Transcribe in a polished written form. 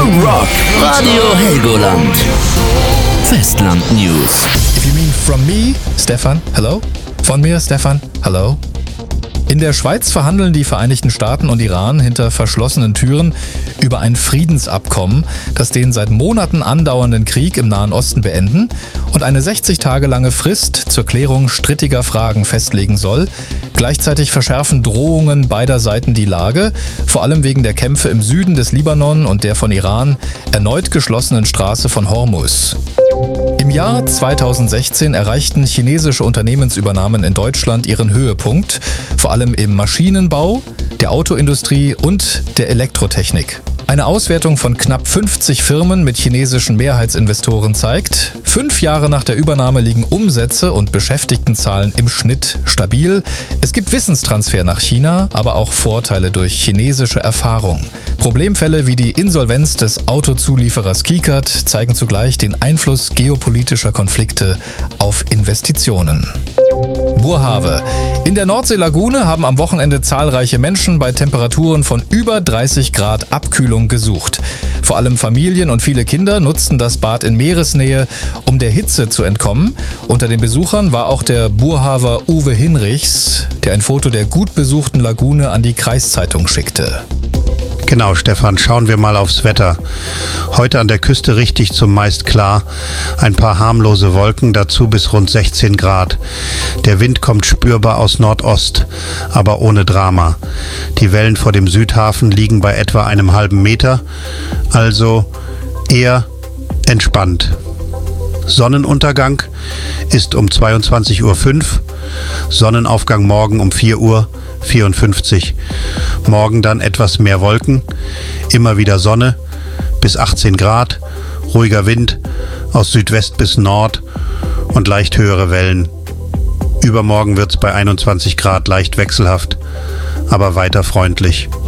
Rock Radio Helgoland. Festland News. If you mean from me, Stefan, hello? Von mir, Stefan, hello? In der Schweiz verhandeln die Vereinigten Staaten und Iran hinter verschlossenen Türen über ein Friedensabkommen, das den seit Monaten andauernden Krieg im Nahen Osten beenden und eine 60 Tage lange Frist zur Klärung strittiger Fragen festlegen soll. Gleichzeitig verschärfen Drohungen beider Seiten die Lage, vor allem wegen der Kämpfe im Süden des Libanon und der von Iran erneut geschlossenen Straße von Hormuz. Im Jahr 2016 erreichten chinesische Unternehmensübernahmen in Deutschland ihren Höhepunkt, vor allem im Maschinenbau, der Autoindustrie und der Elektrotechnik. Eine Auswertung von knapp 50 Firmen mit chinesischen Mehrheitsinvestoren zeigt, 5 Jahre nach der Übernahme liegen Umsätze und Beschäftigtenzahlen im Schnitt stabil. Es gibt Wissenstransfer nach China, aber auch Vorteile durch chinesische Erfahrung. Problemfälle wie die Insolvenz des Autozulieferers Kikert zeigen zugleich den Einfluss geopolitischer Konflikte auf Investitionen. Boerhaave. In der Nordseelagune haben am Wochenende zahlreiche Menschen bei Temperaturen von über 30 Grad Abkühlung gesucht. Vor allem Familien und viele Kinder nutzten das Bad in Meeresnähe, um der Hitze zu entkommen. Unter den Besuchern war auch der Boerhaaver Uwe Hinrichs, der ein Foto der gut besuchten Lagune an die Kreiszeitung schickte. Genau, Stefan, schauen wir mal aufs Wetter. Heute an der Küste richtig zumeist klar. Ein paar harmlose Wolken, dazu bis rund 16 Grad. Der Wind kommt spürbar aus Nordost, aber ohne Drama. Die Wellen vor dem Südhafen liegen bei etwa einem halben Meter, also eher entspannt. Sonnenuntergang ist um 22:05 Uhr, Sonnenaufgang morgen um 4:54 Uhr. Morgen dann etwas mehr Wolken, immer wieder Sonne, bis 18 Grad, ruhiger Wind aus Südwest bis Nord und leicht höhere Wellen. Übermorgen wird's bei 21 Grad leicht wechselhaft, aber weiter freundlich.